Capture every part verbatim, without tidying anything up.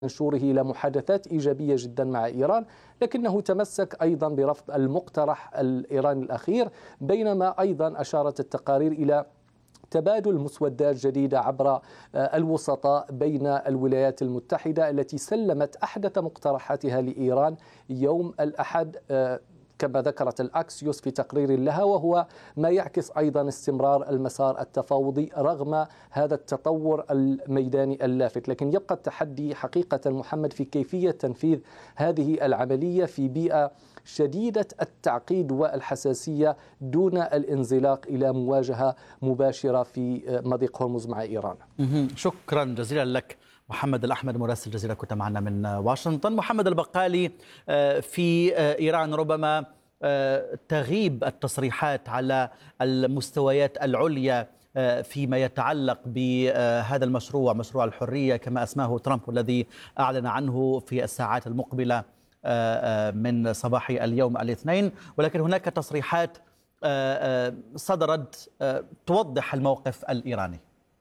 منشوره إلى محادثات إيجابية جدا مع إيران، لكنه تمسك أيضا برفض المقترح الإيراني الأخير، بينما أيضا أشارت التقارير إلى تبادل مسودات جديدة عبر الوسطاء بين الولايات المتحدة التي سلمت أحدث مقترحاتها لإيران يوم الأحد كما ذكرت الأكسيوس في تقرير لها، وهو ما يعكس أيضا استمرار المسار التفاوضي رغم هذا التطور الميداني اللافت. لكن يبقى التحدي حقيقة محمد في كيفية تنفيذ هذه العملية في بيئة شديدة التعقيد والحساسية دون الانزلاق إلى مواجهة مباشرة في مضيق هرمز مع إيران. شكرا جزيلا لك محمد الأحمد، مراسل جزيرة كنت معنا من واشنطن. محمد البقالي، في إيران ربما تغيب التصريحات على المستويات العليا فيما يتعلق بهذا المشروع، مشروع الحرية كما أسماه ترامب، والذي أعلن عنه في الساعات المقبلة من صباح اليوم الاثنين، ولكن هناك تصريحات صدرت توضح الموقف الإيراني.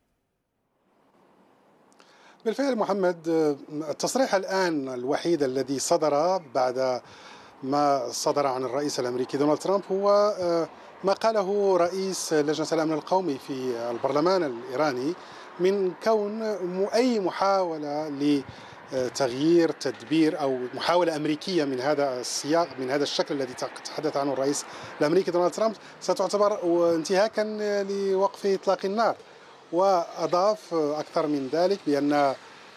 بالفعل محمد، التصريح الآن الوحيد الذي صدر بعد ما صدر عن الرئيس الأمريكي دونالد ترامب هو ما قاله رئيس لجنة الأمن القومي في البرلمان الإيراني من كون أي محاولة لتغيير تدبير أو محاولة أمريكية من هذا السياق، من هذا الشكل الذي تحدث عنه الرئيس الأمريكي دونالد ترامب، ستعتبر انتهاكا لوقف إطلاق النار. وأضاف أكثر من ذلك بأن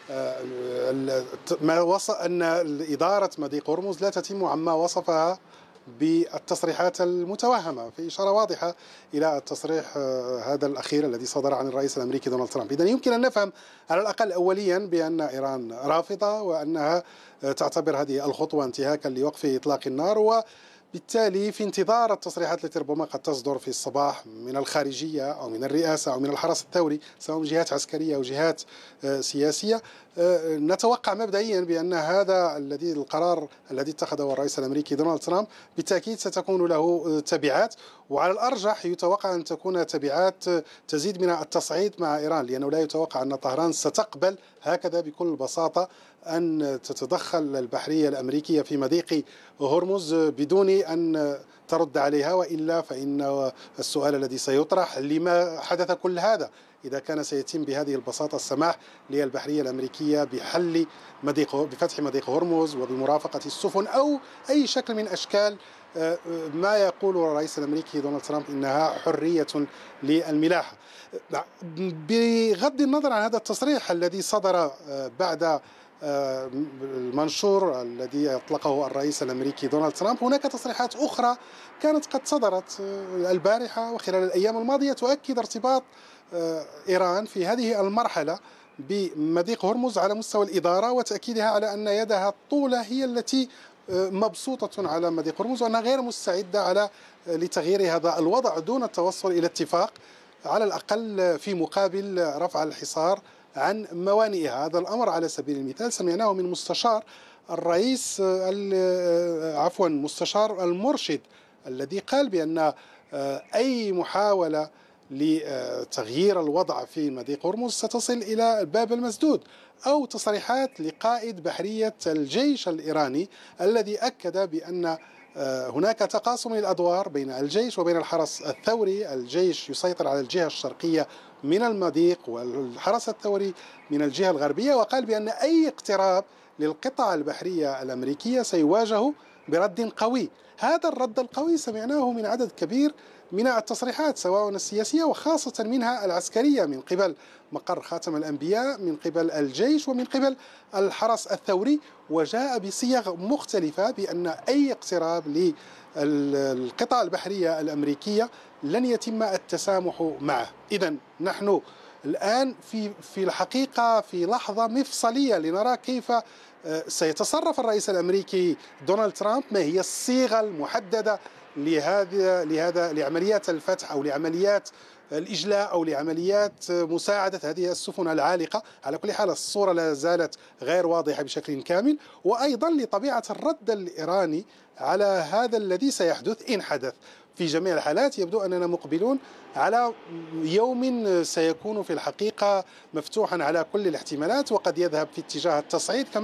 ما وصف أن إدارة مضيق هرمز لا تتم عما وصفها بالتصريحات المتوهمة، في إشارة واضحة إلى التصريح هذا الأخير الذي صدر عن الرئيس الأمريكي دونالد ترامب. إذن يمكن أن نفهم على الأقل أوليا بأن إيران رافضة، وأنها تعتبر هذه الخطوة انتهاكا لوقف إطلاق النار، و بالتالي في انتظار التصريحات التي ربما قد تصدر في الصباح من الخارجية أو من الرئاسة أو من الحرس الثوري، سواء من جهات عسكرية أو جهات سياسية، نتوقع مبدئيا بأن هذا الذي القرار الذي اتخذه الرئيس الأمريكي دونالد ترامب بالتأكيد ستكون له تبعات، وعلى الأرجح يتوقع أن تكون تبعات تزيد من التصعيد مع إيران، لأنه لا يتوقع أن طهران ستقبل هكذا بكل بساطة أن تتدخل البحرية الأمريكية في مضيق هرمز بدون أن ترد عليها، وإلا فإن السؤال الذي سيطرح لما حدث كل هذا إذا كان سيتم بهذه البساطة السماح للبحرية الأمريكية بحل مضيق بفتح مضيق هرمز وبمرافقة السفن أو أي شكل من أشكال ما يقول الرئيس الأمريكي دونالد ترامب إنها حرية للملاحة. بغض النظر عن هذا التصريح الذي صدر بعد المنشور الذي أطلقه الرئيس الأمريكي دونالد ترامب، هناك تصريحات أخرى كانت قد صدرت البارحة وخلال الأيام الماضية تؤكد ارتباط إيران في هذه المرحلة بمضيق هرمز على مستوى الإدارة، وتأكيدها على أن يدها الطولة هي التي مبسوطة على مضيق هرمز، وأنها غير مستعدة على لتغيير هذا الوضع دون التوصل إلى اتفاق على الأقل في مقابل رفع الحصار عن موانئها. هذا الأمر على سبيل المثال سمعناه من مستشار الرئيس عفوا مستشار المرشد، الذي قال بأن أي محاولة لتغيير الوضع في مضيق هرمز ستصل إلى الباب المسدود، أو تصريحات لقائد بحرية الجيش الإيراني الذي أكد بأن هناك تقاسم الأدوار بين الجيش وبين الحرس الثوري. الجيش يسيطر على الجهة الشرقية من المضيق والحرس الثوري من الجهة الغربية، وقال بأن أي اقتراب للقطع البحرية الأمريكية سيواجه برد قوي. هذا الرد القوي سمعناه من عدد كبير من التصريحات سواء السياسية وخاصة منها العسكرية، من قبل مقر خاتم الأنبياء، من قبل الجيش، ومن قبل الحرس الثوري، وجاء بصيغ مختلفة بأن أي اقتراب للقطع البحرية الأمريكية لن يتم التسامح معه. إذن نحن الآن في في الحقيقة في لحظة مفصلية لنرى كيف سيتصرف الرئيس الأمريكي دونالد ترامب، ما هي الصيغة المحددة لهذا لهذا لعمليات الفتح أو لعمليات الإجلاء أو لعمليات مساعدة هذه السفن العالقة. على كل حال الصورة لا زالت غير واضحة بشكل كامل، وأيضا لطبيعة الرد الإيراني على هذا الذي سيحدث إن حدث. في جميع الحالات يبدو أننا مقبلون على يوم سيكون في الحقيقة مفتوحا على كل الاحتمالات، وقد يذهب في اتجاه التصعيد كما